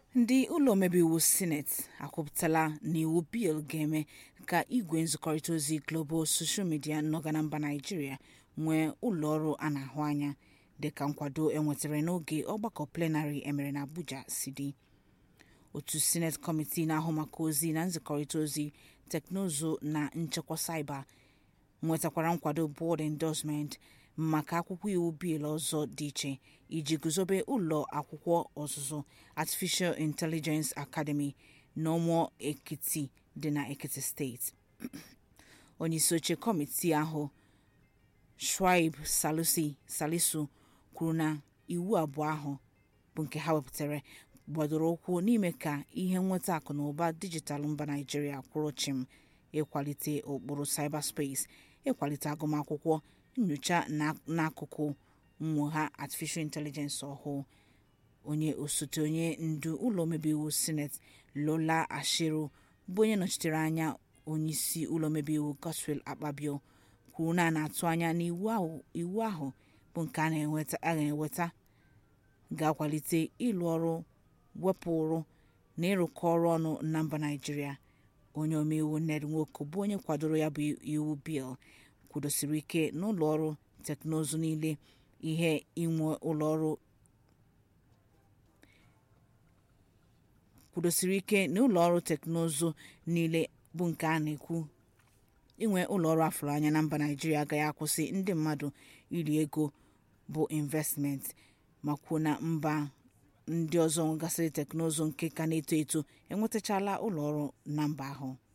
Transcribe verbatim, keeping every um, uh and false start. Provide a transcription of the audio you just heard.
Ndị ụlọ omebe iwu Senate akwupụtala na iwu bịịlụ ga-eme ka igwe nzikọrịta ozi Global Social Media nọga na mba Naịjirịa nwee ụlọọrụ a na-ahụ anya dịka nkwado enwetara n'oge ọgbakọ plenarị emere n'Abuja si dị. Otu Senate Committee na-ahụ maka ozi na nzikọrịta ozi, teknụzụ na nchekwa saịba nwetakwara nkwado board endorsement maka akwụkwọ iwu bịịlụ ọzọ dị iche iji guzobe ụlọ akwụkwọ ọzụzụ Artificial Intelligence Academy n'Omo Ekiti dị na Ekiti Steeti. Onyeisi oche kọmitii ahụ, Shuaib Salusi Salisu, kwuru na iwu abụọ ahụ bụ nke ha wepụtara gbadoro ụkwụ n'ime ka ihe nnweta akụnụba dijitalụ mba Naịjirịa kwụrụ chịm, ịkwalite ụkpụrụ cyberspace, ịkwalite agụmakwụkwọ, nnyocha n'akụkụ mmụha Artificial Intelligence ọhụụ. Onye osote onye ndu ụlọ omebe iwu Senate, Lola Ashiru, bụ onye nọchitere anya onyeisi ụlọ omebe iwu Godswill Akpabio, kwuru na a na-atụ anya na iwu ahụ bụ nke a ga-eweta ga-akwalite ịrụ ọrụ wepụrụ na ịrụkọ ọrụ ọnụ na mba Naịjirịa. Onye omeiwu Ned Nwoko, bụ onye kwadoro ya bụ iwu bịịlụ, kwudosiri ike na ụlọọrụ teknụzụ niile ihe inwe ụlọọrụ kwudosiri ike na ụlọọrụ teknụzụ niile bụ nke a na-ekwu inwe ụlọọrụ afụrụ anya na mba Naịjirịa agaghị akwụsị ndị mmadụ iri ego bụ investment, ma kwuo na mba ndị ọzọ nwegasịrị teknụzụ nke ka na-eto eto enwetachala ụlọọrụ na mba ahụ.